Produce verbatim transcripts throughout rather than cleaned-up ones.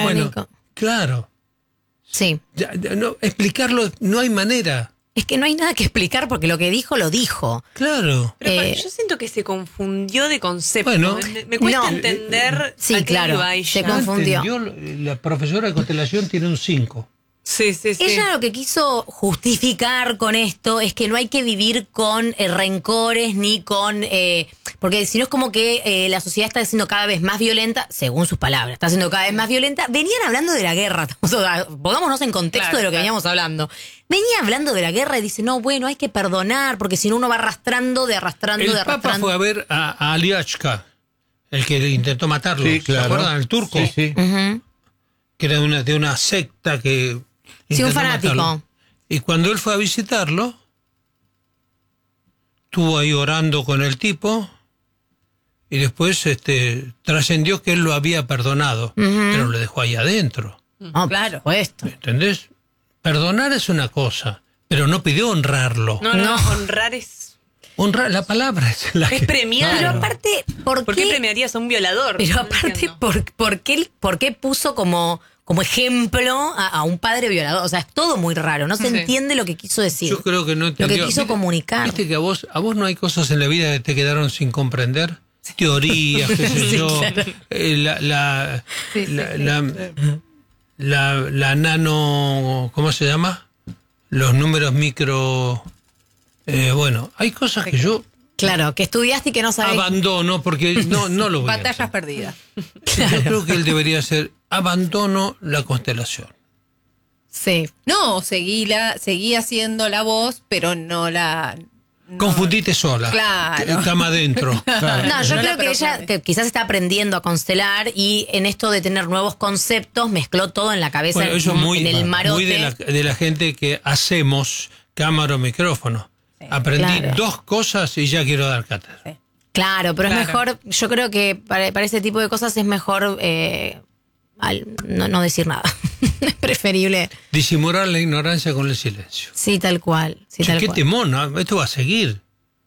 Bueno, claro. Sí. Ya, ya, no, explicarlo no hay manera. Es que no hay nada que explicar porque lo que dijo, lo dijo. Claro. Pero Eh, yo siento que se confundió de concepto. Bueno, me, me cuesta no. entender Sí, a qué claro, iba ella. se confundió. Entendió, la profesora de constelación tiene un cinco. Sí, sí, sí. Ella lo que quiso justificar con esto es que no hay que vivir con eh, rencores ni con... Eh, porque si no es como que eh, la sociedad está siendo cada vez más violenta, según sus palabras, está siendo cada vez más violenta. Venían hablando de la guerra, o sea, pongámonos en contexto Claro, de lo que claro. veníamos hablando. Venía hablando de la guerra y dice, no, bueno, hay que perdonar, porque si no uno va arrastrando, de arrastrando, El de Papa arrastrando. fue a ver a, a Aliashka, el que intentó matarlo. Sí, claro. ¿Se acuerdan? El turco. Sí, sí. Ujú. Que era de una, de una secta que... Sí, un intentó fanático. matarlo. Y cuando él fue a visitarlo, estuvo ahí orando con el tipo y después este, trascendió que él lo había perdonado, Ujú. pero lo dejó ahí adentro. No, claro. Por supuesto. ¿Entendés? Perdonar es una cosa, pero no pidió honrarlo. No, no, No. honrar es... Honrar, la palabra es la Es que... premiar. Pero Claro. aparte, ¿por, ¿Por qué premiarías a un violador? Pero No aparte, entiendo. ¿por, por, qué, ¿por qué puso como, como ejemplo a, a un padre violador? O sea, es todo muy raro. No se Sí. entiende lo que quiso decir. Yo creo que no Lo entendió. que quiso ¿Viste- comunicar. Viste que a vos, a vos no hay cosas en la vida que te quedaron sin comprender. Teorías, qué sé Sí, yo. claro. eh, la, la, Sí, sí, la, sí. la, la, la nano, ¿cómo se llama? Los números micro. eh, bueno, hay cosas que yo Claro, que estudiaste y que no sabes. abandono porque no, no lo voy a Batallas hacer. perdidas. Yo creo que él debería hacer abandono la constelación. Sí. No, seguí, la, seguí haciendo la voz, pero no la... no- Confundite sola. Claro. Cama adentro. No, yo No creo la que ella proclame. que quizás está aprendiendo a constelar y en esto de tener nuevos conceptos mezcló todo en la cabeza, Bueno, eso es en, muy, en el marote. muy de, la, de la gente que hacemos cámara o micrófono. Aprendí claro. dos cosas y ya quiero dar cátedra. Claro, pero Claro. es mejor, yo creo que para, para ese tipo de cosas es mejor eh, al- no, no decir nada. Es preferible. Disimular la ignorancia con el silencio. Sí, tal cual. Sí, Che, tal qué cual. temón, ¿no? Esto va a seguir.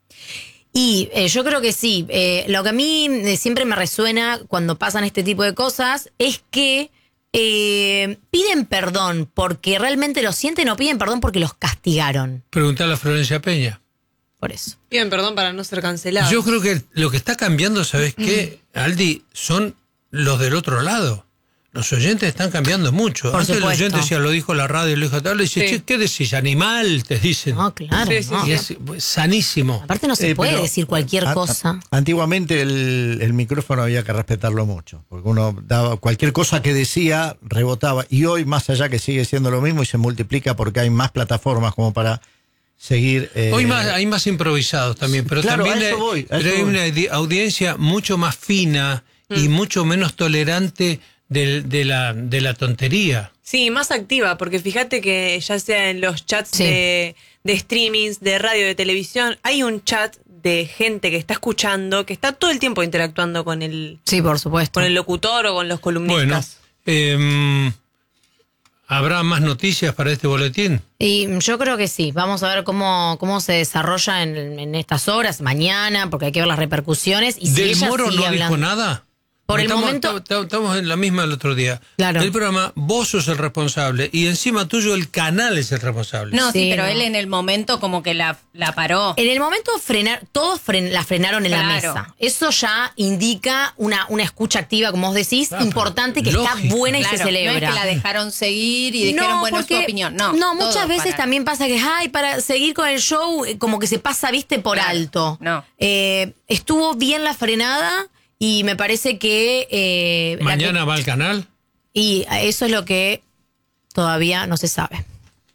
Y eh, yo creo que sí. Eh, lo que a mí eh, siempre me resuena cuando pasan este tipo de cosas es que eh, piden perdón porque realmente lo sienten o piden perdón porque los castigaron. Preguntarle a Florencia Peña. Por eso. Piden perdón para no ser cancelados. Yo creo que lo que está cambiando, ¿sabes qué, Aldi? Son los del otro lado. Los oyentes están cambiando mucho. Por Antes el supuesto. oyente decía, lo dijo la radio, lo dijo tal, le dice, Sí. che, ¿qué decís? Animal, te dicen. No, claro. Sí, sí, no. Y es pues, sanísimo. Aparte no se Eh, puede pero decir cualquier a- a- cosa. Antiguamente el, el micrófono había que respetarlo mucho, porque uno daba cualquier cosa que decía, rebotaba. Y hoy, más allá que sigue siendo lo mismo y se multiplica porque hay más plataformas como para seguir. eh, Hoy más, hay más improvisados también, pero Claro, también a eso hay, voy, a pero eso hay voy. una di- audiencia mucho más fina y mucho menos tolerante del- de, la, de la tontería. Sí, más activa, porque fíjate que ya sea en los chats Sí. de, de streamings, de radio, de televisión, hay un chat de gente que está escuchando, que está todo el tiempo interactuando con el, Sí, por supuesto. con el locutor o con los Bueno, columnistas. eh, ¿habrá más noticias para este boletín? Y yo creo que sí. Vamos a ver cómo, cómo se desarrolla en, en estas horas, mañana, porque hay que ver las repercusiones. Y si ¿Del ella Moro sigue no hablando- dijo nada? Por el estamos, momento- estamos- Estamos en la misma del otro día. Claro. El programa, vos sos el responsable y encima tuyo el canal es el responsable. No, sí, Sí, pero no. él en el momento como que la, la paró. En el momento frenar, todos fren- la frenaron en la Claro. mesa. Eso ya indica una, una escucha activa, como vos decís, Ah, pero importante, que lógica. está buena y Claro, se celebra. No es que la dejaron seguir y dijeron, bueno, es tu porque- opinión. No, no muchas todos veces pararon. también pasa que, ay, para seguir con el show, eh, como que se pasa, viste, por Claro, alto. no. Eh, estuvo bien la frenada y me parece que... eh, la ¿Mañana que- va al canal? Y eso es lo que todavía no se sabe.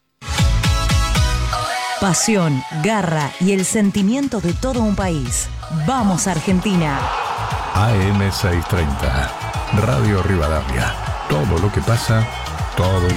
Pasión, garra y el sentimiento de todo un país. Vamos Argentina. A M seiscientos treinta, Radio Rivadavia. Todo lo que pasa, todo el